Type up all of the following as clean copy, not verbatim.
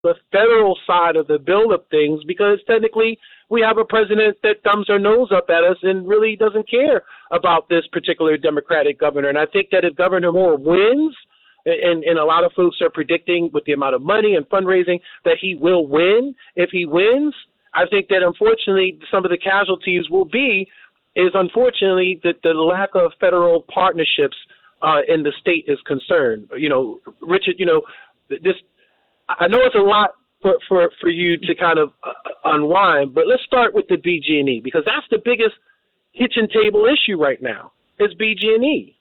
the federal side of the bill of things, because technically we have a president that thumbs her nose up at us and really doesn't care about this particular Democratic governor. And I think that if Governor Moore wins, and a lot of folks are predicting with the amount of money and fundraising that he will win. If he wins, I think that unfortunately some of the casualties will be is unfortunately that the lack of federal partnerships in the state is concerned. You know, Richard, you know, this, I know it's a lot for you to kind of unwind, but let's start with the BG&E, because that's the biggest kitchen table issue right now is BG&E.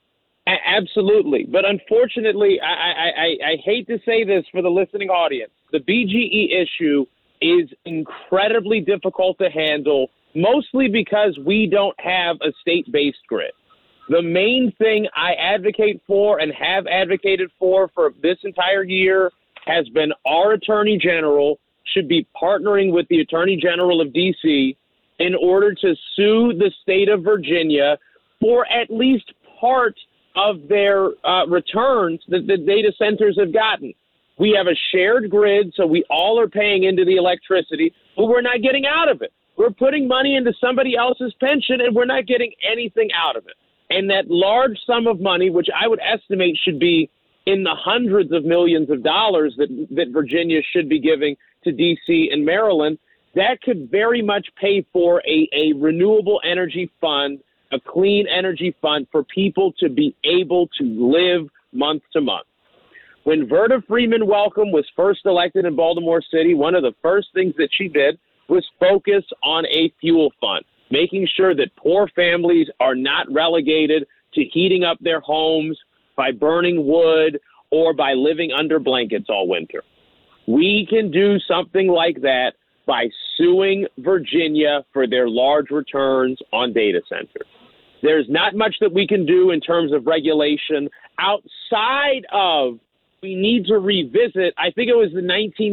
Absolutely. But unfortunately, I hate to say this for the listening audience, the BGE issue is incredibly difficult to handle, mostly because we don't have a state-based grid. The main thing I advocate for and have advocated for this entire year has been our Attorney General should be partnering with the Attorney General of D.C. in order to sue the state of Virginia for at least part of their returns that the data centers have gotten. We have a shared grid, so we all are paying into the electricity, but we're not getting out of it. We're putting money into somebody else's pension, and we're not getting anything out of it. And that large sum of money, which I would estimate should be in the hundreds of millions of dollars that Virginia should be giving to D.C. and Maryland, that could very much pay for a renewable energy fund, a clean energy fund for people to be able to live month to month. When Verda Freeman Welcome was first elected in Baltimore City, one of the first things that she did was focus on a fuel fund, making sure that poor families are not relegated to heating up their homes by burning wood or by living under blankets all winter. We can do something like that by suing Virginia for their large returns on data centers. There's not much that we can do in terms of regulation outside of we need to revisit, I think it was the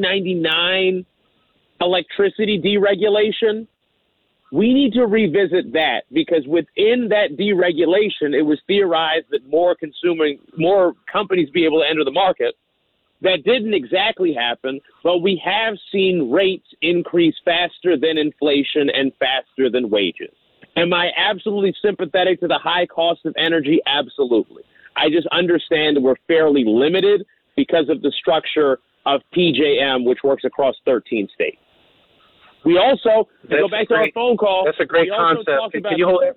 1999 electricity deregulation. We need to revisit that because within that deregulation, it was theorized that more companies be able to enter the market. That didn't exactly happen, but we have seen rates increase faster than inflation and faster than wages. Am I absolutely sympathetic to the high cost of energy? Absolutely. I just understand that we're fairly limited because of the structure of PJM, which works across 13 states. We also, to go back to our phone call. That's a great concept. Can you hold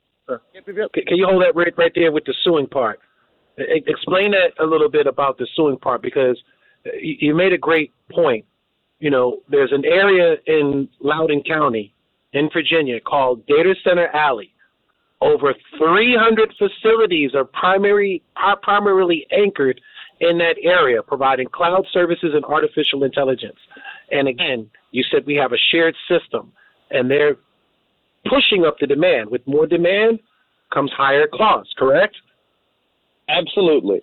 that right there with the suing part? Explain that a little bit about the suing part, because you made a great point. You know, there's an area in Loudoun County in Virginia called Data Center Alley. Over 300 facilities are primarily anchored in that area, providing cloud services and artificial intelligence. And again, you said we have a shared system, and they're pushing up the demand. With more demand comes higher costs, correct? Absolutely.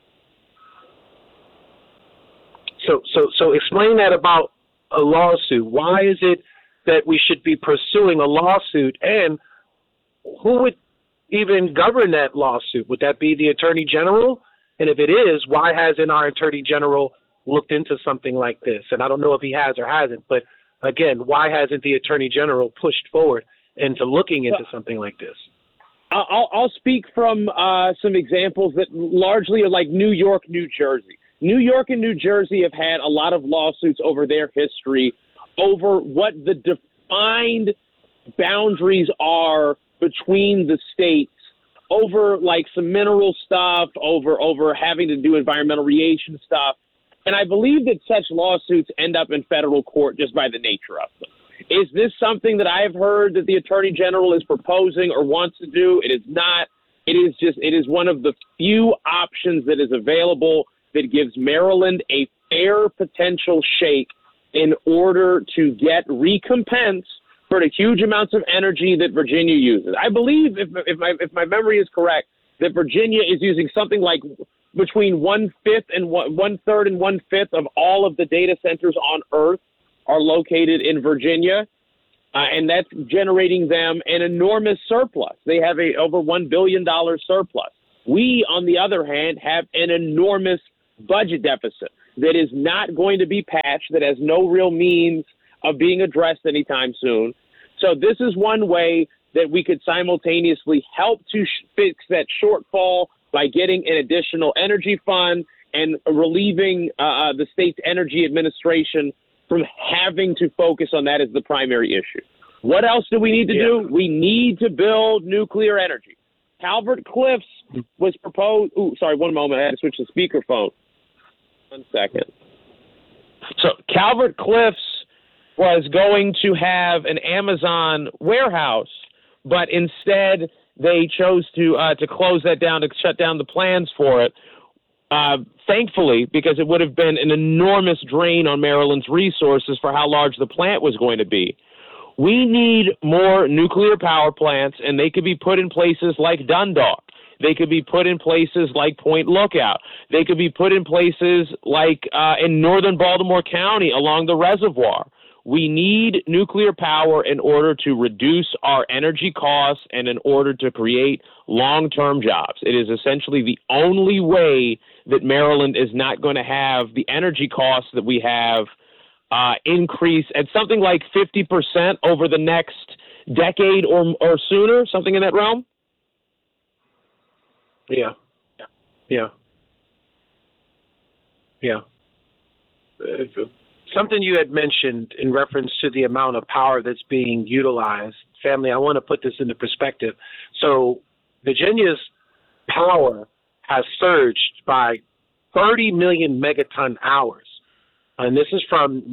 So explain that about a lawsuit. Why is it that we should be pursuing a lawsuit, and who would even govern that lawsuit? Would that be the Attorney General? And if it is, why hasn't our Attorney General looked into something like this? And I don't know if he has or hasn't, but again, why hasn't the Attorney General pushed forward into looking into something like this? I'll speak from some examples that largely are like New York, New Jersey. New York and New Jersey have had a lot of lawsuits over their history over what the defined boundaries are between the states, over like some mineral stuff, over having to do environmental remediation stuff. And I believe that such lawsuits end up in federal court just by the nature of them. Is this something that I have heard that the Attorney General is proposing or wants to do? It is not. It is one of the few options that is available that gives Maryland a fair potential shake in order to get recompense for the huge amounts of energy that Virginia uses. I believe, if my memory is correct, that Virginia is using something like between 1/5 and 1/3 and 1/5 of all of the data centers on Earth are located in Virginia, and that's generating them an enormous surplus. They have a over $1 billion surplus. We, on the other hand, have an enormous budget deficit. that is not going to be patched, that has no real means of being addressed anytime soon. So this is one way that we could simultaneously help to fix that shortfall by getting an additional energy fund and relieving the state's energy administration from having to focus on that as the primary issue. What else do we need to do? We need to build nuclear energy. Calvert Cliffs was proposed. Ooh, sorry, one moment. I had to switch the speakerphone. 1 second. So Calvert Cliffs was going to have an Amazon warehouse, but instead they chose to close that down, to shut down the plans for it. Thankfully, because it would have been an enormous drain on Maryland's resources for how large the plant was going to be. We need more nuclear power plants, and they could be put in places like Dundalk. They could be put in places like Point Lookout. They could be put in places like in northern Baltimore County along the reservoir. We need nuclear power in order to reduce our energy costs and in order to create long-term jobs. It is essentially the only way that Maryland is not going to have the energy costs that we have increase at something like 50% over the next decade or sooner, something in that realm. Yeah. Something you had mentioned in reference to the amount of power that's being utilized. Family, I want to put this into perspective. So Virginia's power has surged by 30 million megaton hours. And this is from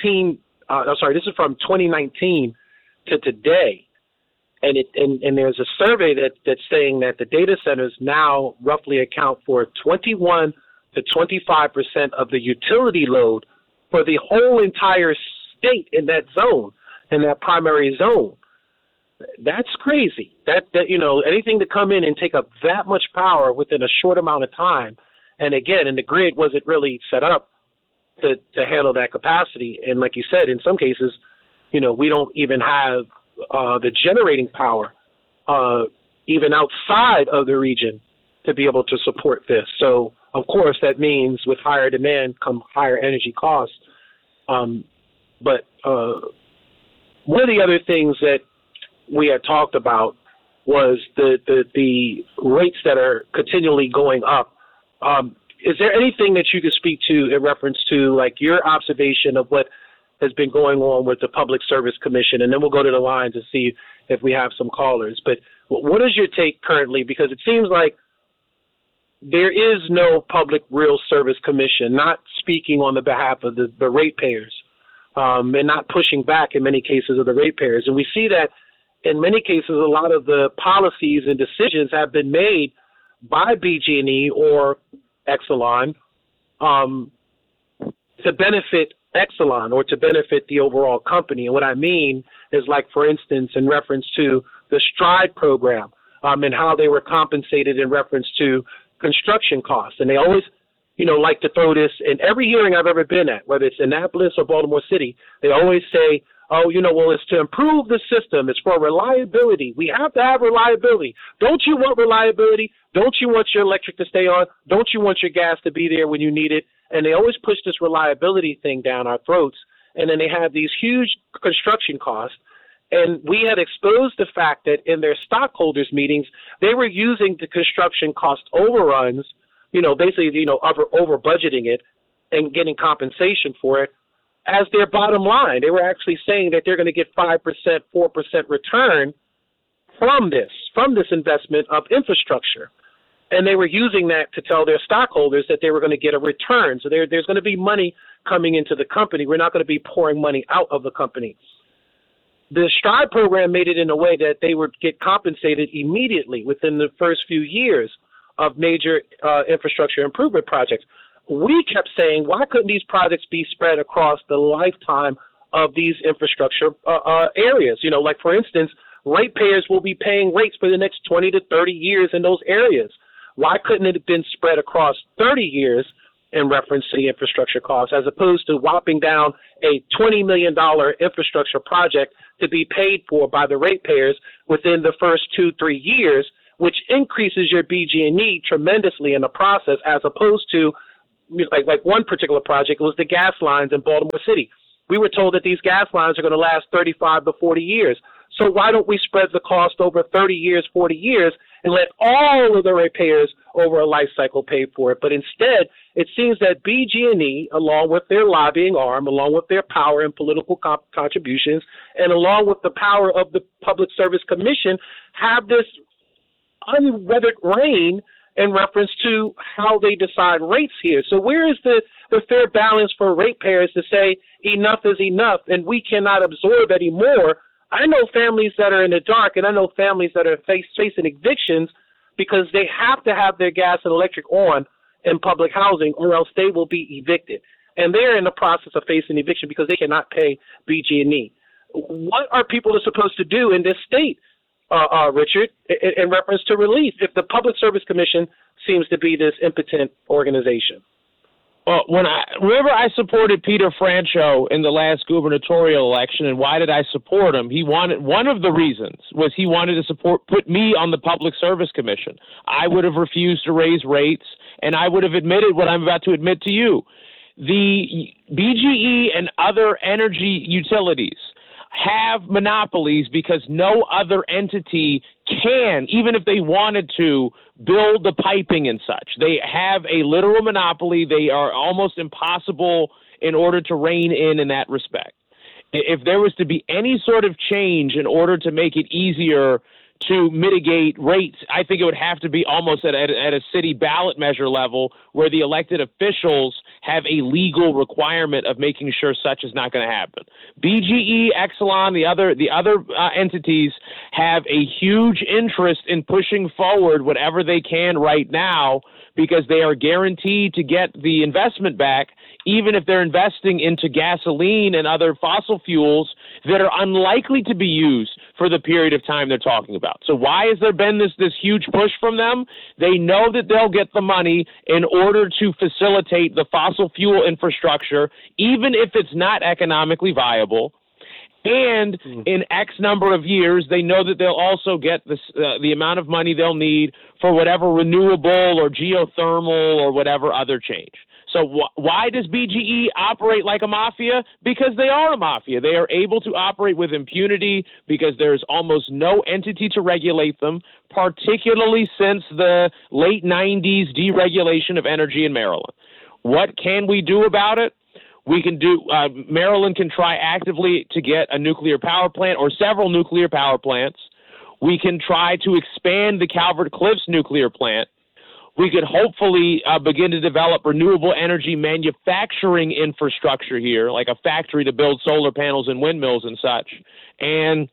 2019 to today. And there's a survey that's saying that the data centers now roughly account for 21 to 25% of the utility load for the whole entire state in that zone, in that primary zone. That's crazy. That anything to come in and take up that much power within a short amount of time. And again, and the grid wasn't really set up to handle that capacity. And like you said, in some cases, we don't even have the generating power even outside of the region to be able to support this. So, of course, that means with higher demand come higher energy costs. But one of the other things that we had talked about was the rates that are continually going up. Is there anything that you could speak to in reference to like your observation of what has been going on with the Public Service Commission? And then we'll go to the line to see if we have some callers. But what is your take currently? Because it seems like there is no Public Real Service Commission, not speaking on the behalf of the ratepayers, and not pushing back in many cases of the ratepayers. And we see that in many cases, a lot of the policies and decisions have been made by BG&E or Exelon to benefit Exelon or to benefit the overall company. And what I mean is, like, for instance, in reference to the STRIDE program and how they were compensated in reference to construction costs. And they always, like to throw this in every hearing I've ever been at, whether it's Annapolis or Baltimore City. They always say, well, it's to improve the system. It's for reliability. We have to have reliability. Don't you want reliability? Don't you want your electric to stay on? Don't you want your gas to be there when you need it? And they always push this reliability thing down our throats. And then they have these huge construction costs. And we had exposed the fact that in their stockholders meetings, they were using the construction cost overruns, basically, over budgeting it and getting compensation for it as their bottom line. They were actually saying that they're going to get 5%, 4% return from this investment of infrastructure. And they were using that to tell their stockholders that they were going to get a return. So there's going to be money coming into the company. We're not going to be pouring money out of the company. The STRIDE program made it in a way that they would get compensated immediately within the first few years of major infrastructure improvement projects. We kept saying, why couldn't these projects be spread across the lifetime of these infrastructure areas? Like, for instance, ratepayers will be paying rates for the next 20 to 30 years in those areas. Why couldn't it have been spread across 30 years in reference to the infrastructure costs, as opposed to whopping down a $20 million infrastructure project to be paid for by the ratepayers within the first 2-3 years, which increases your BG&E tremendously in the process, as opposed to like one particular project was the gas lines in Baltimore City. We were told that these gas lines are going to last 35 to 40 years. So why don't we spread the cost over 30 years, 40 years, and let all of the ratepayers over a life cycle pay for it? But instead, it seems that BG&E, along with their lobbying arm, along with their power and political contributions, and along with the power of the Public Service Commission, have this unweathered reign in reference to how they decide rates here. So where is the fair balance for ratepayers to say enough is enough and we cannot absorb anymore? I know families that are in the dark, and I know families that are facing evictions because they have to have their gas and electric on in public housing or else they will be evicted. And they're in the process of facing eviction because they cannot pay BG&E. What are people supposed to do in this state, Richard, in reference to relief, if the Public Service Commission seems to be this impotent organization? Well, remember I supported Peter Franchot in the last gubernatorial election, and why did I support him? One of the reasons was he wanted to put me on the Public Service Commission. I would have refused to raise rates, and I would have admitted what I'm about to admit to you. The BGE and other energy utilities have monopolies because no other entity can, even if they wanted to, build the piping and such. They have a literal monopoly. They are almost impossible in order to rein in that respect. If there was to be any sort of change in order to make it easier to mitigate rates, I think it would have to be almost at a city ballot measure level where the elected officials have a legal requirement of making sure such is not going to happen. BGE, Exelon, the other entities have a huge interest in pushing forward whatever they can right now because they are guaranteed to get the investment back, even if they're investing into gasoline and other fossil fuels that are unlikely to be used for the period of time they're talking about. So why has there been this huge push from them? They know that they'll get the money in order to facilitate the fossil fuel infrastructure, even if it's not economically viable. And in X number of years, they know that they'll also get the amount of money they'll need for whatever renewable or geothermal or whatever other change. So why does BGE operate like a mafia? Because they are a mafia. They are able to operate with impunity because there's almost no entity to regulate them, particularly since the late 90s deregulation of energy in Maryland. What can we do about it? We can do, Maryland can try actively to get a nuclear power plant or several nuclear power plants. We can try to expand the Calvert Cliffs nuclear plant. We could hopefully begin to develop renewable energy manufacturing infrastructure here, like a factory to build solar panels and windmills and such. And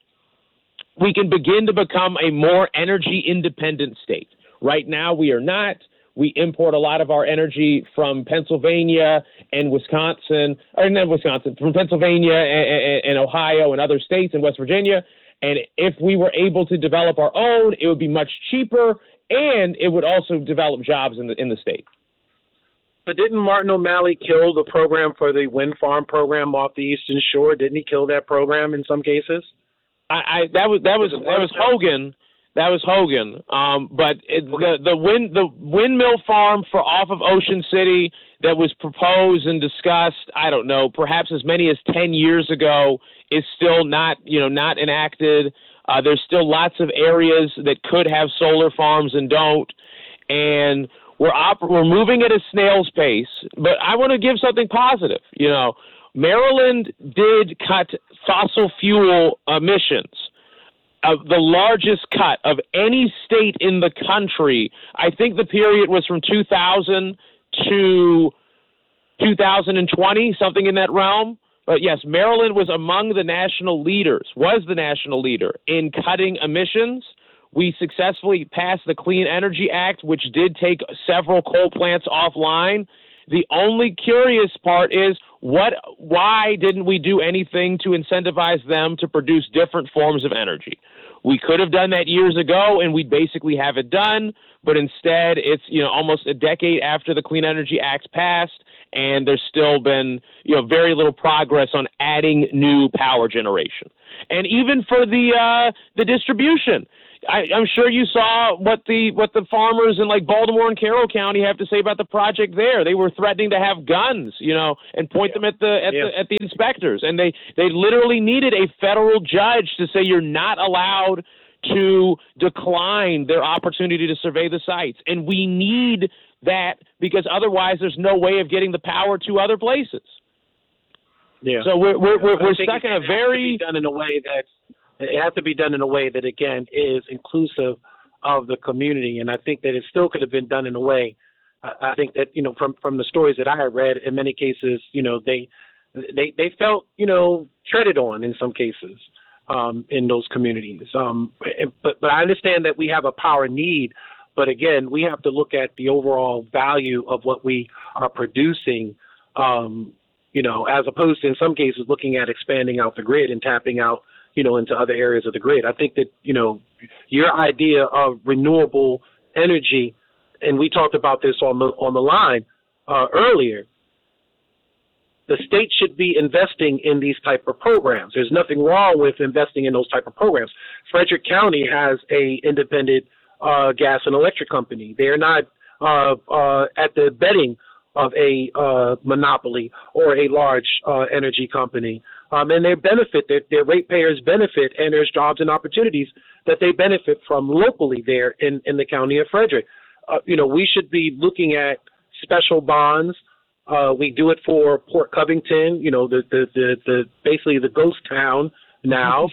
we can begin to become a more energy independent state. Right now, we are not. We import a lot of our energy from Pennsylvania and Wisconsin, or not Wisconsin, from Pennsylvania and Ohio and other states and West Virginia. And if we were able to develop our own, it would be much cheaper, and it would also develop jobs in the state. But didn't Martin O'Malley kill the program for the wind farm program off the Eastern Shore? Didn't he kill that program in some cases? That was Hogan. That was Hogan. But the windmill farm off of Ocean City that was proposed and discussed, I don't know, perhaps as many as 10 years ago, is still not enacted. There's still lots of areas that could have solar farms and don't. And we're moving at a snail's pace. But I want to give something positive. Maryland did cut fossil fuel emissions. The largest cut of any state in the country. I think the period was from 2000 to 2020, something in that realm. But yes, Maryland was the national leader in cutting emissions. We successfully passed the Clean Energy Act, which did take several coal plants offline. The only curious part is why didn't we do anything to incentivize them to produce different forms of energy? We could have done that years ago, and we'd basically have it done. But instead, it's almost a decade after the Clean Energy Act passed, and there's still been very little progress on adding new power generation. And even for the distribution, I'm sure you saw what the farmers in like Baltimore and Carroll County have to say about the project there. They were threatening to have guns, and point them at the inspectors, and they literally needed a federal judge to say you're not allowed to decline their opportunity to survey the sites, and we need that because otherwise there's no way of getting the power to other places. Yeah. So we're stuck in a very it has to be done in a way that, again, is inclusive of the community. And I think that it still could have been done in a way. I think that, from the stories that I have read, in many cases, they felt, treaded on in some cases in those communities. But I understand that we have a power need. But again, we have to look at the overall value of what we are producing, as opposed to, in some cases, looking at expanding out the grid and tapping out, into other areas of the grid. I think that, your idea of renewable energy, and we talked about this on the line earlier, the state should be investing in these type of programs. There's nothing wrong with investing in those type of programs. Frederick County has a independent gas and electric company. They're not at the bedding of a monopoly or a large energy company. And their ratepayers benefit, and there's jobs and opportunities that they benefit from locally there in the county of Frederick. We should be looking at special bonds. We do it for Port Covington, the basically the ghost town now.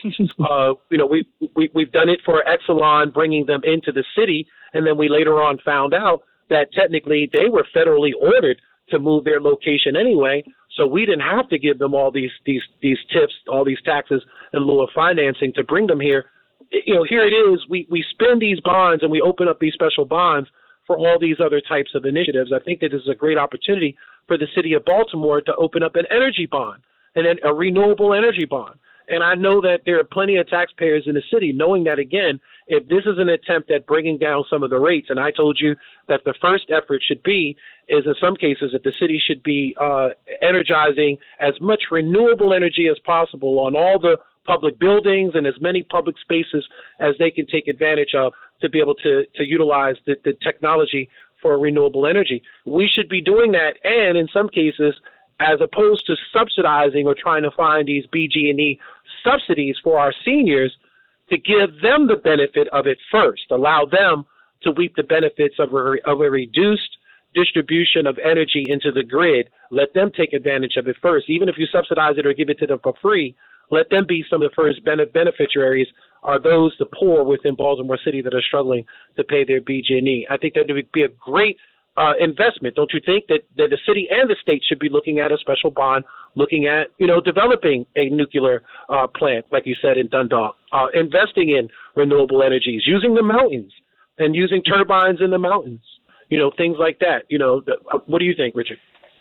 We've done it for Exelon, bringing them into the city, and then we later on found out that technically they were federally ordered to move their location anyway. So we didn't have to give them all these tips, all these taxes in lieu of financing to bring them here. Here it is. We spend these bonds and we open up these special bonds for all these other types of initiatives. I think that this is a great opportunity for the city of Baltimore to open up an energy bond and then a renewable energy bond. And I know that there are plenty of taxpayers in the city knowing that, again, if this is an attempt at bringing down some of the rates, and I told you that the first effort should be, is in some cases that the city should be energizing as much renewable energy as possible on all the public buildings and as many public spaces as they can take advantage of to be able to utilize the technology for renewable energy. We should be doing that, and in some cases, as opposed to subsidizing or trying to find these BG&E subsidies for our seniors, to give them the benefit of it first, allow them to reap the benefits of a reduced distribution of energy into the grid. Let them take advantage of it first. Even if you subsidize it or give it to them for free, let them be some of the first beneficiaries are those, the poor within Baltimore City that are struggling to pay their BG&E. I think that would be a great investment. Don't you think that the city and the state should be looking at a special bond, looking at, developing a nuclear plant, like you said, in Dundalk, investing in renewable energies, using the mountains and using turbines in the mountains, things like that. What do you think, Richard?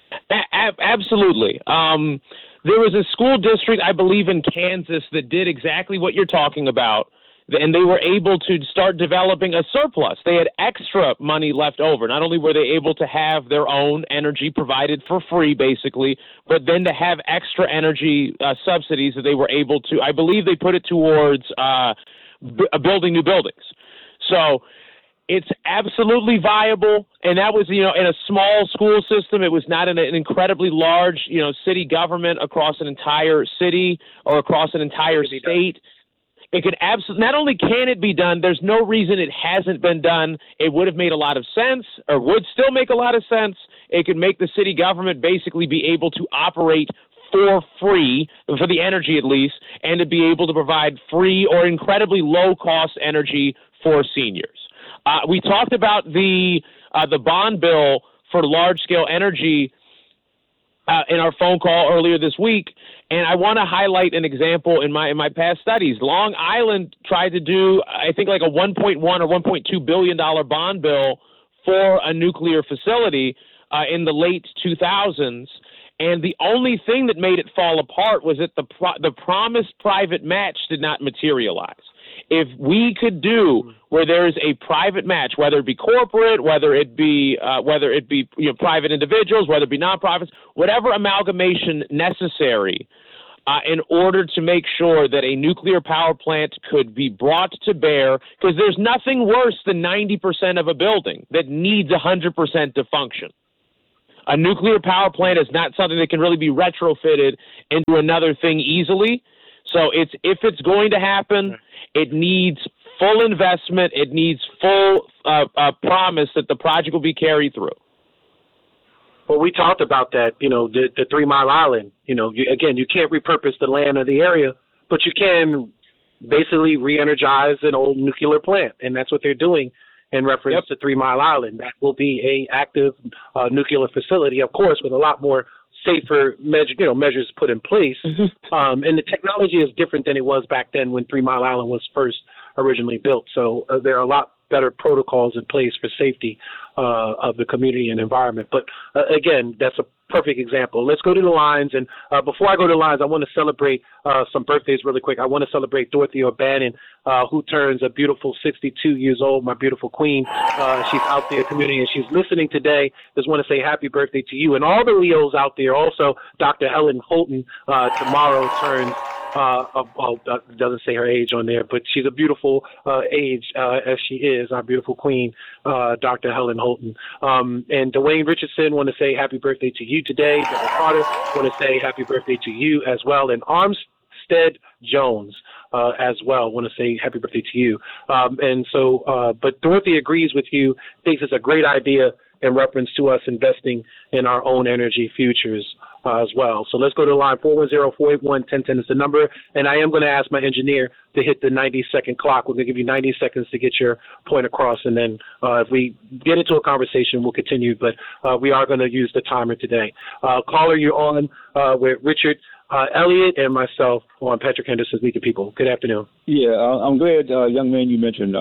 Absolutely. There was a school district, I believe, in Kansas that did exactly what you're talking about, and they were able to start developing a surplus. They had extra money left over. Not only were they able to have their own energy provided for free, basically, but then to have extra energy subsidies that they were able to, I believe they put it towards building new buildings. So it's absolutely viable, and that was, in a small school system. It was not in an incredibly large, city government across an entire city or across an entire state. It could not only can it be done, there's no reason it hasn't been done. It would have made a lot of sense, or would still make a lot of sense. It could make the city government basically be able to operate for free, for the energy at least, and to be able to provide free or incredibly low-cost energy for seniors. We talked about the bond bill for large-scale energy in our phone call earlier this week, and I want to highlight an example in my past studies. Long Island tried to do, I think, like a $1.1 or $1.2 billion bond bill for a nuclear facility in the late 2000s, and the only thing that made it fall apart was that the promised private match did not materialize. If we could do where there is a private match, whether it be corporate, whether it be private individuals, whether it be nonprofits, whatever amalgamation necessary, in order to make sure that a nuclear power plant could be brought to bear, because there's nothing worse than 90% of a building that needs 100% to function. A nuclear power plant is not something that can really be retrofitted into another thing easily. So if it's going to happen, it needs full investment. It needs full promise that the project will be carried through. Well, we talked about that, the 3 Mile Island. Again, you can't repurpose the land or the area, but you can basically re-energize an old nuclear plant, and that's what they're doing in reference to 3 Mile Island. That will be a active nuclear facility, of course, with a lot more safer measures put in place. And the technology is different than it was back then when 3 Mile Island was first originally built. So there are a lot better protocols in place for safety of the community and environment. But again, that's a perfect example. Let's go to the lines. And before I go to the lines, I want to celebrate some birthdays really quick. I want to celebrate Dorothy O'Bannon, who turns a beautiful 62 years old, my beautiful queen. She's out there in the community and she's listening today. Just want to say happy birthday to you and all the Leos out there. Also, Dr. Helen Holton tomorrow turns doesn't say her age on there, but she's a beautiful age as she is, our beautiful queen, Dr. Helen Holton. And Dwayne Richardson, want to say happy birthday to you today. Deborah Carter, want to say happy birthday to you as well. And Armstead Jones as well, want to say happy birthday to you. But Dorothy agrees with you, thinks it's a great idea in reference to us investing in our own energy futures as well. So let's go to the line. 410-481-1010 is the number. And I am going to ask my engineer to hit the 90-second clock. We're going to give you 90 seconds to get your point across. And then if we get into a conversation, we'll continue. But we are going to use the timer today. Caller, you're on with Richard Elliott and myself on Patrick Henderson's Meet the People. Good afternoon. Yeah, I'm glad, young man, you mentioned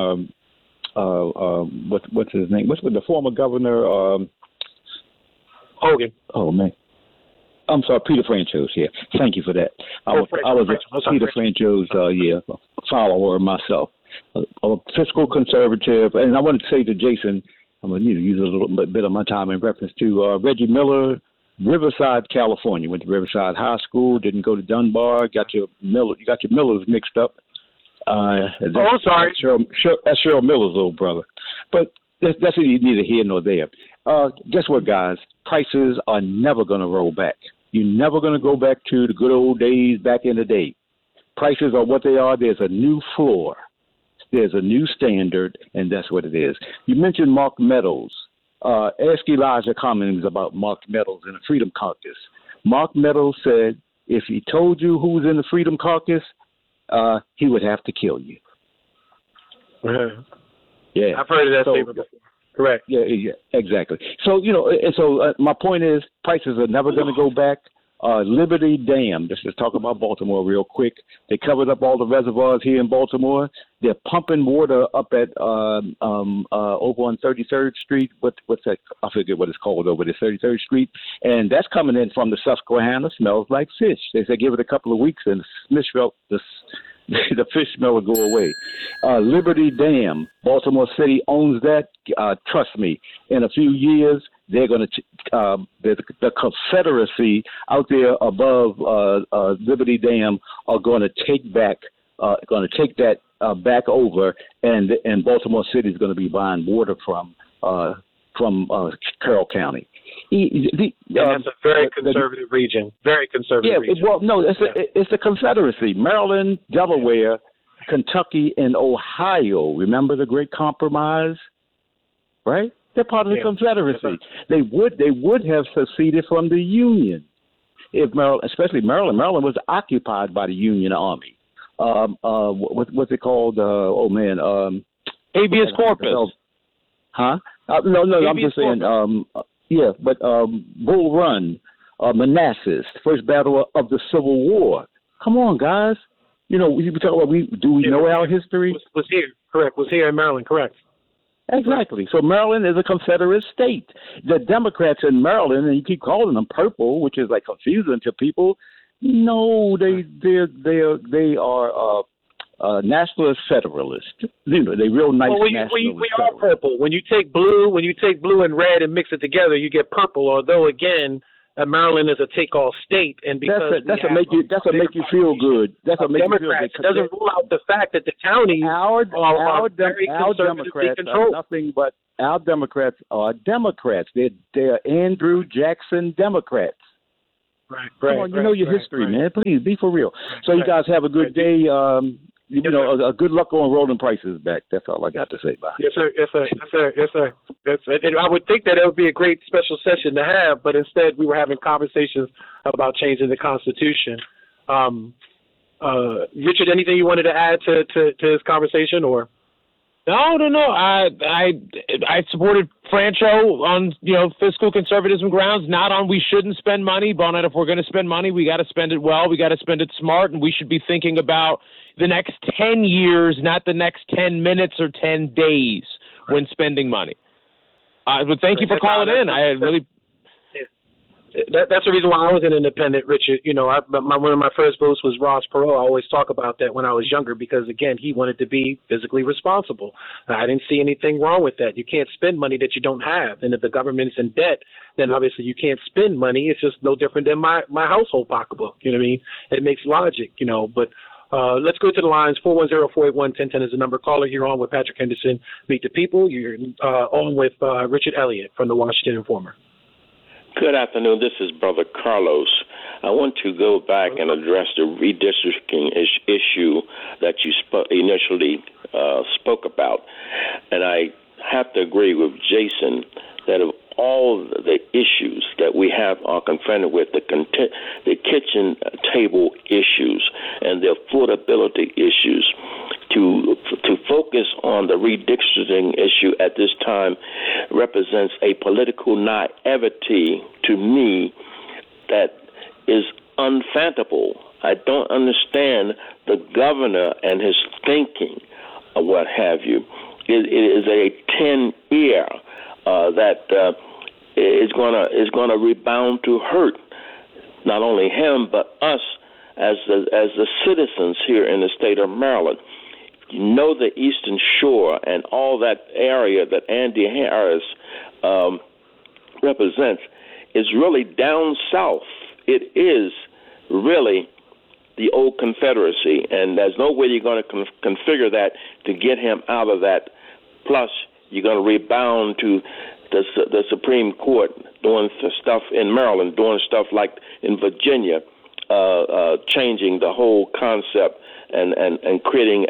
what's his name? What's the former governor? Hogan. Oh, man. I'm sorry, Peter Franchot. Yeah, thank you for that. I was a Peter Franchot's follower myself. A fiscal conservative, and I wanted to say to Jason, I'm going to use a little bit of my time in reference to Reggie Miller, Riverside, California. Went to Riverside High School, didn't go to Dunbar. You got your Millers mixed up. I'm sorry. That's Cheryl Miller's little brother. But that's neither here nor there. Guess what, guys? Prices are never going to roll back. You're never going to go back to the good old days back in the day. Prices are what they are. There's a new floor. There's a new standard, and that's what it is. You mentioned Mark Meadows. Ask Elijah Cummings about Mark Meadows in the Freedom Caucus. Mark Meadows said if he told you who's in the Freedom Caucus, he would have to kill you. Yeah, I've heard of that statement before. Correct. Yeah, exactly. So, my point is prices are never going to go back. Liberty Dam, let's just talk about Baltimore real quick. They covered up all the reservoirs here in Baltimore. They're pumping water up at over on 33rd Street. What's that? I forget what it's called over there, 33rd Street. And that's coming in from the Susquehanna. Smells like fish. They said give it a couple of weeks and the fish smell will go away. Liberty Dam, Baltimore City owns that. Trust me, in a few years, they're going to the Confederacy out there above Liberty Dam are going to take that back over, and Baltimore City is going to be buying water from Carroll County. That's a very conservative region. Very conservative region. Well, no, it's the Confederacy. Maryland, Delaware, Kentucky, and Ohio. Remember the Great Compromise? Right? They're part of the Confederacy. They would have seceded from the Union if Maryland, especially Maryland. Maryland was occupied by the Union Army. What's it called? Habeas corpus. Huh? No, I'm just saying. Bull Run, Manassas, first battle of the Civil War. Come on, guys. We talk about we know our history? Was here, correct. Was here in Maryland, correct. Exactly. So Maryland is a Confederate state. The Democrats in Maryland, and you keep calling them purple, which is like confusing to people. No, they are nationalist federalists. They real nice nationalist. We are purple. When you take blue and red and mix it together, you get purple. Although again, Maryland is a take-all state, and because that's what make you feel good. That's what makes you feel good. It doesn't rule out the fact that the counties are very conservatively controlled. Our Democrats are Democrats. They're Andrew Jackson Democrats. Right. Come on, you know your history, man. Please be for real. So you guys have a good day. A good luck on rolling prices back. That's all I got to say. Bye. Yes, sir. And I would think that it would be a great special session to have, but instead we were having conversations about changing the Constitution. Richard, anything you wanted to add to this conversation, or? No. I supported Francho on fiscal conservatism grounds, not on we shouldn't spend money, but on if we're going to spend money, we got to spend it well, we got to spend it smart, and we should be thinking about the next 10 years, not the next 10 minutes or 10 days when spending money. But thank you for calling in. That's the reason why I was an independent, Richard. One of my first votes was Ross Perot. I always talk about that when I was younger because, again, he wanted to be fiscally responsible. I didn't see anything wrong with that. You can't spend money that you don't have. And if the government's in debt, then obviously you can't spend money. It's just no different than my household pocketbook. You know what I mean? It makes logic, but let's go to the lines. 410-481-1010 is the number. Caller, you're on with Patrick Henderson. Meet the people. You're on with Richard Elliott from the Washington Informer. Good afternoon. This is Brother Carlos. I want to go back and address the redistricting issue that you initially spoke about. And I have to agree with Jason that of all the issues that we are confronted with, the kitchen table issues and the affordability issues, to focus on the redistricting issue at this time represents a political naivety to me that is unfathomable. I don't understand the governor and his thinking or what have you. It is a 10-year that is going to rebound to hurt not only him but us as the citizens here in the state of Maryland. The Eastern Shore and all that area that Andy Harris represents is really down south. It is really the old Confederacy, and there's no way you're going to configure that to get him out of that. Plus, you're going to rebound to the Supreme Court doing stuff in Maryland, doing stuff like in Virginia, changing the whole concept and creating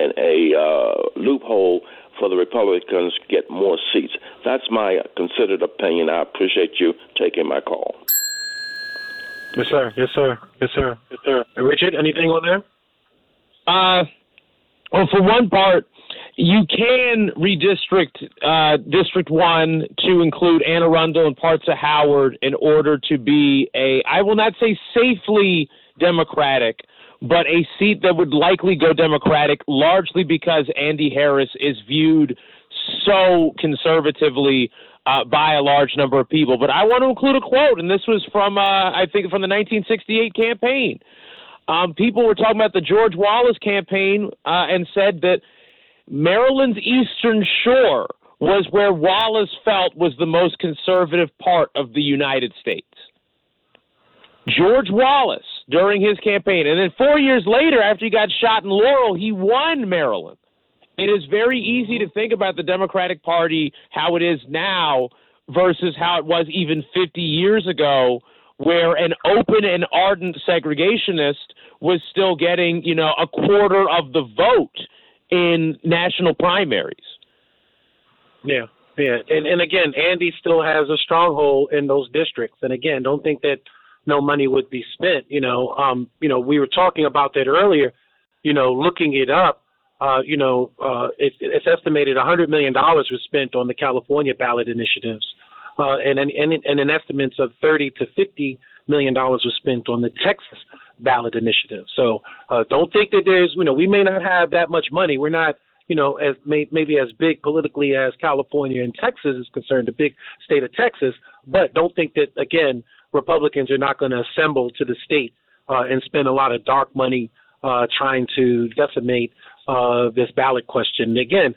a loophole for the Republicans to get more seats. That's my considered opinion. I appreciate you taking my call. Yes, sir. Richard, anything on there? Well, for one part, you can redistrict District 1 to include Anne Arundel and parts of Howard in order to be I will not say safely Democratic, but a seat that would likely go Democratic, largely because Andy Harris is viewed so conservatively by a large number of people. But I want to include a quote, and this was from, I think, from the 1968 campaign. People were talking about the George Wallace campaign and said that Maryland's Eastern Shore was where Wallace felt was the most conservative part of the United States. George Wallace, during his campaign, and then 4 years later, after he got shot in Laurel, he won Maryland. It is very easy to think about the Democratic Party, how it is now versus how it was even 50 years ago, where an open and ardent segregationist was still getting, a quarter of the vote in national primaries. Yeah. And again, Andy still has a stronghold in those districts. And again, don't think that no money would be spent. We were talking about that earlier, looking it up. It's estimated $100 million was spent on the California ballot initiatives, and an estimates of $30 to $50 million was spent on the Texas ballot initiative. So don't think that there's, we may not have that much money. We're not, maybe as big politically as California and Texas is concerned, the big state of Texas. But don't think that, again, Republicans are not going to assemble to the state and spend a lot of dark money trying to decimate this ballot question. Again,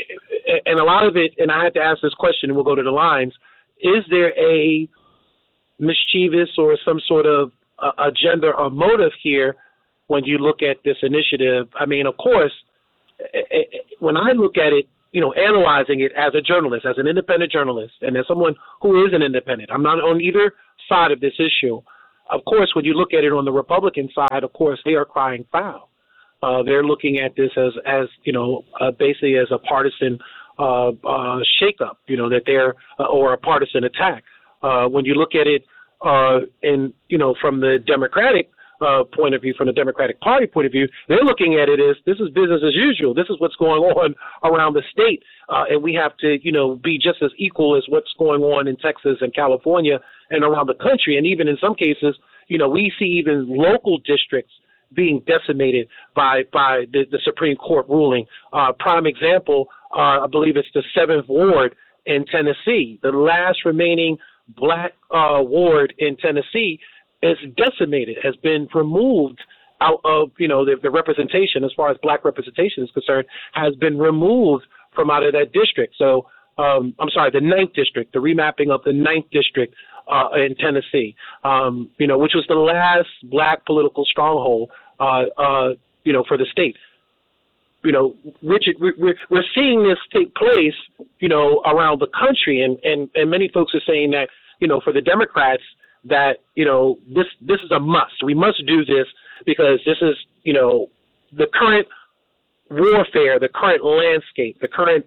and a lot of it, and I had to ask this question, and we'll go to the lines, is there a mischievous or some sort of agenda or motive here when you look at this initiative. I mean, of course, when I look at it, analyzing it as a journalist, as an independent journalist, and as someone who is an independent, I'm not on either side of this issue. Of course, when you look at it on the Republican side, of course, they are crying foul. They're looking at this as basically as a partisan shakeup, that they're or a partisan attack. When you look at it from the Democratic point of view, from the Democratic Party point of view, they're looking at it as this is business as usual. This is what's going on around the state, and we have to, be just as equal as what's going on in Texas and California and around the country. And even in some cases, we see even local districts being decimated by the Supreme Court ruling. Prime example, I believe it's the 7th Ward in Tennessee. The last remaining black ward in Tennessee is decimated, has been removed out of, the representation, as far as black representation is concerned, has been removed from out of that district. So, the 9th district, the remapping of the 9th district in Tennessee, which was the last black political stronghold, for the state. Richard, we're seeing this take place, around the country, and many folks are saying that, for the Democrats, that, this is a must. We must do this because this is, the current warfare, the current landscape, the current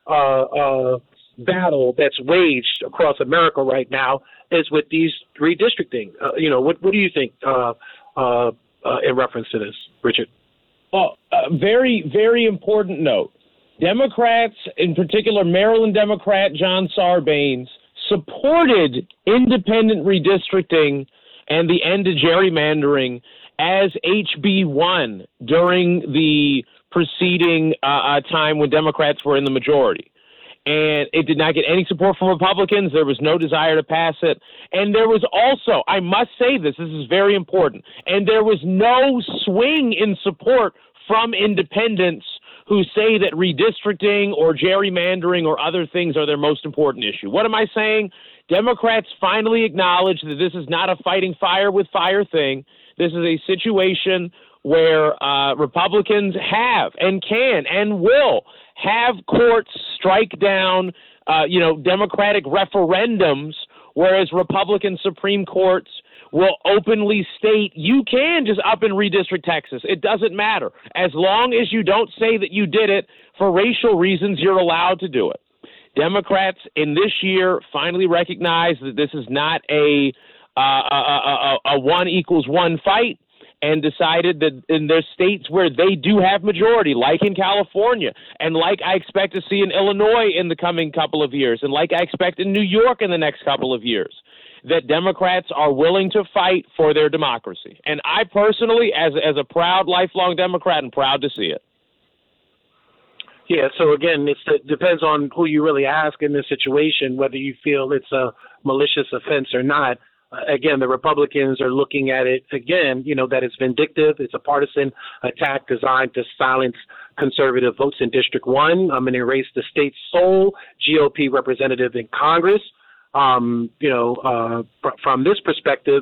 battle that's waged across America right now is with these redistricting. What do you think in reference to this, Richard? Well, very, very important note. Democrats, in particular Maryland Democrat John Sarbanes, supported independent redistricting and the end of gerrymandering as HB1 during the preceding time when Democrats were in the majority. And it did not get any support from Republicans. There was no desire to pass it. And there was also, I must say this is very important, and there was no swing in support from independents who say that redistricting or gerrymandering or other things are their most important issue. What am I saying? Democrats finally acknowledge that this is not a fighting fire with fire thing. This is a situation where Republicans have and can and will have courts strike down, Democratic referendums, whereas Republican Supreme Courts will openly state you can just up and redistrict Texas. It doesn't matter. As long as you don't say that you did it for racial reasons, you're allowed to do it. Democrats in this year finally recognize that this is not a 1=1 fight, and decided that in their states where they do have majority, like in California, and like I expect to see in Illinois in the coming couple of years, and like I expect in New York in the next couple of years, that Democrats are willing to fight for their democracy. And I personally, as a proud, lifelong Democrat, am proud to see it. Yeah, so again, it depends on who you really ask in this situation, whether you feel it's a malicious offense or not. Again, the Republicans are looking at it, again, that it's vindictive. It's a partisan attack designed to silence conservative votes in District 1. I'm going to erase the state's sole GOP representative in Congress. From this perspective,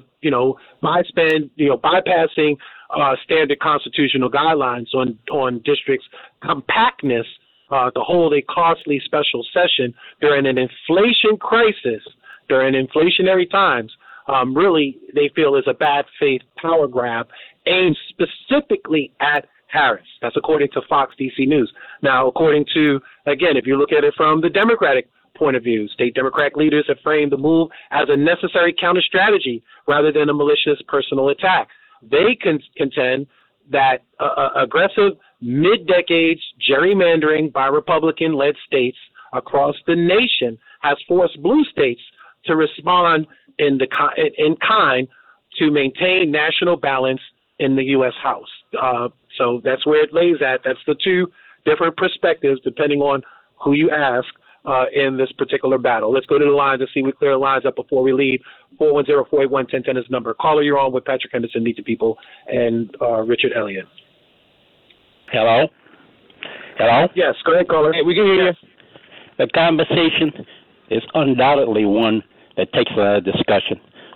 bypassing standard constitutional guidelines on districts' compactness to hold a costly special session during an inflation crisis, during inflationary times, really they feel is a bad faith power grab aimed specifically at Harris. That's according to Fox DC News. Now, according to, again, if you look at it from the Democratic point of view, state Democratic leaders have framed the move as a necessary counter strategy rather than a malicious personal attack. They contend that aggressive mid-decades gerrymandering by Republican-led states across the nation has forced blue states to respond in kind to maintain national balance in the U.S. House. So that's where it lays at. That's the two different perspectives depending on who you ask in this particular battle. Let's go to the lines and see we clear the lines up before we leave. 410-481-1010 is the number. Caller, you're on with Patrick Henderson, Meet the People, and Richard Elliott. Hello? Hello? Yes, go ahead, caller. Hey, we can hear you. The conversation is undoubtedly one that takes a lot of discussion.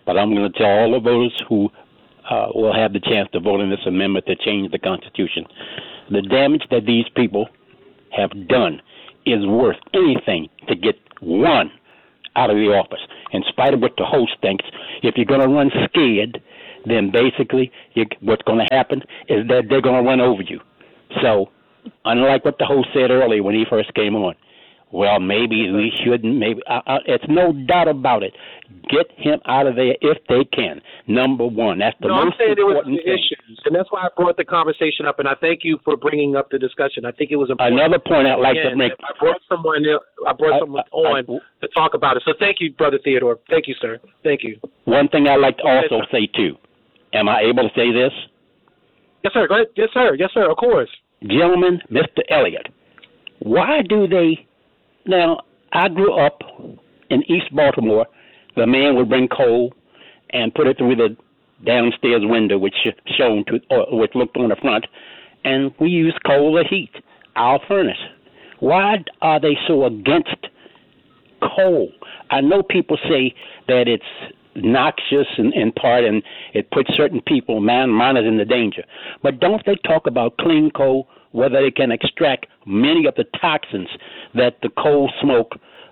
but I'm going to tell all the voters who will have the chance to vote in this amendment to change the Constitution, the damage that these people have done is worth anything to get one out of the office. In spite of what the host thinks, if you're going to run scared, then basically what's going to happen is that they're going to run over you. So, unlike what the host said earlier when he first came on, well, maybe we shouldn't, maybe, it's no doubt about it. Get him out of there if they can. Number one, that's the most important thing. Issues, and that's why I brought the conversation up, and I thank you for bringing up the discussion. I think it was important. Another point I'd like to make. I brought someone on to talk about it. So thank you, Brother Theodore. Thank you, sir. Thank you. One thing I'd like to also say, too. Am I able to say this? Yes, sir. Go ahead. Yes, sir. Yes, sir. Of course. Gentlemen, Mr. Elliott, why do they... Now, I grew up in East Baltimore. The man would bring coal and put it through the downstairs window, which which looked on the front, and we used coal to heat our furnace. Why are they so against coal? I know people say that it's noxious in part, and it puts certain people, miners, in the danger. But don't they talk about clean coal, whether they can extract many of the toxins that the coal smoke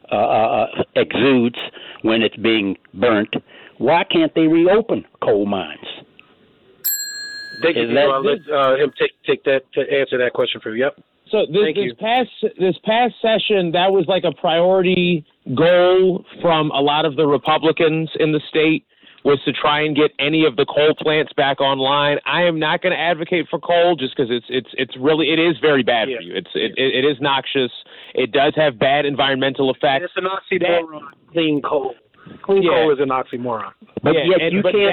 exudes when it's being burnt? Why can't they reopen coal mines? Thank you. I'll let him take that to answer that question for you. Yep. So this past session, that was like a priority goal from a lot of the Republicans in the state, was to try and get any of the coal plants back online. I am not going to advocate for coal just because it is very bad for you. It is noxious. It does have bad environmental effects. It's an oxymoron. Clean coal. Clean coal is an oxymoron. But yet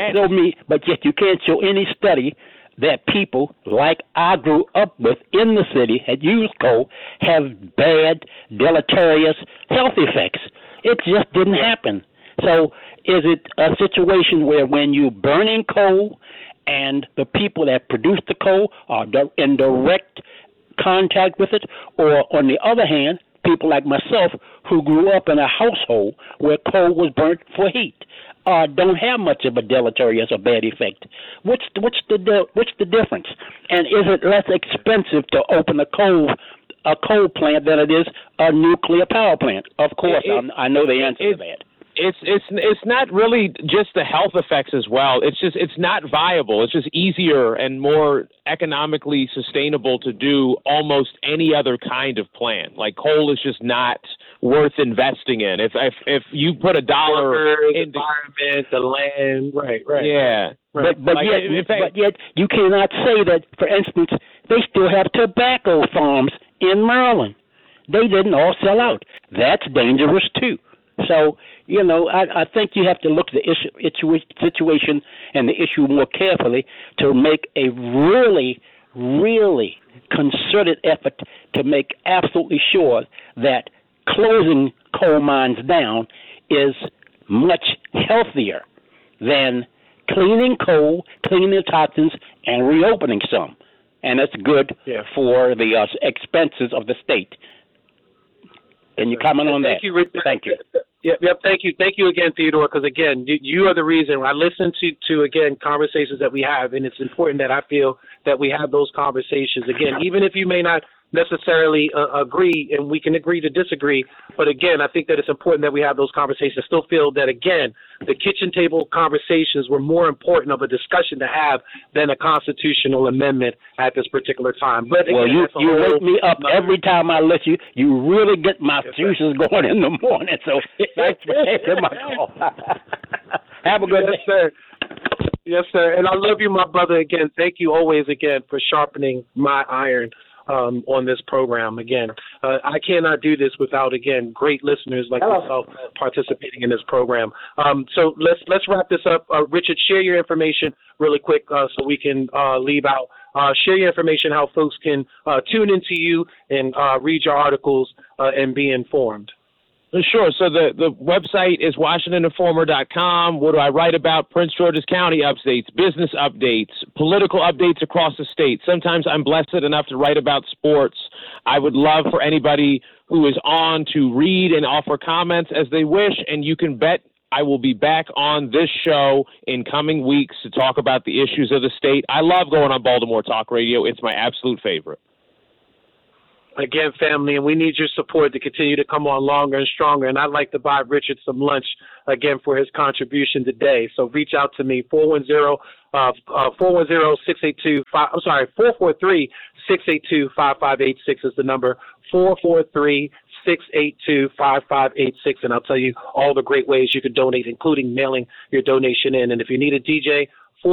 you can't show any study that people like I grew up with in the city had used coal have bad, deleterious health effects. It just didn't happen. So is it a situation where when you're burning coal and the people that produce the coal are in direct contact with it, or on the other hand, people like myself who grew up in a household where coal was burnt for heat don't have much of a deleterious or bad effect? What's the difference? And is it less expensive to open a coal plant than it is a nuclear power plant? Of course, I know the answer to that. It's not really just the health effects as well. It's not viable. It's just easier and more economically sustainable to do almost any other kind of plant. Like coal is just not worth investing in. If you put $1 in the environment, the land, right. Yeah. Right. But yet you cannot say that, for instance, they still have tobacco farms in Maryland. They didn't all sell out. That's dangerous too. So, I think you have to look at the situation and the issue more carefully to make a really, really concerted effort to make absolutely sure that closing coal mines down is much healthier than cleaning coal, cleaning the toxins, and reopening some. And it's good for the expenses of the state. Can you comment on that? Thank you. Yep. Thank you. Thank you again, Theodore, because, again, you are the reason. I listen to, again, conversations that we have, and it's important that I feel that we have those conversations. Again, even if you may not necessarily agree, and we can agree to disagree, but, again, I think that it's important that we have those conversations. I still feel that, again, the kitchen table conversations were more important of a discussion to have than a constitutional amendment at this particular time. But again, you wake me up every time I let you. You really get my juices going in the morning. So thanks for taking my call. Have a good day. Sir. Yes, sir. And I love you, my brother. Again, thank you always again for sharpening my iron on this program. Again, I cannot do this without, again, great listeners like yourself participating in this program. So let's wrap this up. Richard, share your information really quick so we can leave out. Share your information, how folks can tune into you and read your articles and be informed. Sure. So the website is WashingtonInformer.com. What do I write about? Prince George's County updates, business updates, political updates across the state. Sometimes I'm blessed enough to write about sports. I would love for anybody who is on to read and offer comments as they wish, and you can bet I will be back on this show in coming weeks to talk about the issues of the state. I love going on Baltimore Talk Radio. It's my absolute favorite. Again, family, and we need your support to continue to come on longer and stronger. And I'd like to buy Richard some lunch again for his contribution today. So reach out to me, 443-682-5586 is the number, 443-682-5586, and I'll tell you all the great ways you can donate, including mailing your donation in. And if you need a DJ,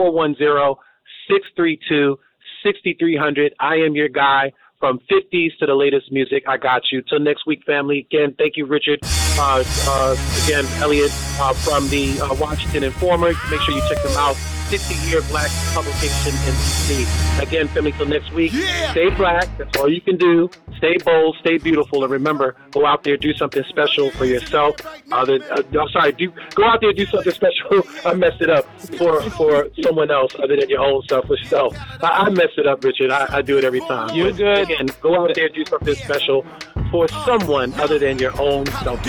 410-632-6300. I am your guy. From 50s to the latest music, I got you. Till next week, family. Again, thank you, Richard. Again, Elliot from the Washington Informer. Make sure you check them out. 60-year black publication in D.C. Again, family, till next week. Yeah. Stay black. That's all you can do. Stay bold. Stay beautiful. And remember, go out there, do something special for yourself. Go out there, do something special. I messed it up for someone else other than your own selfish self. I messed it up, Richard. I do it every time. You're good. Again, go out there, do something special for someone other than your own self.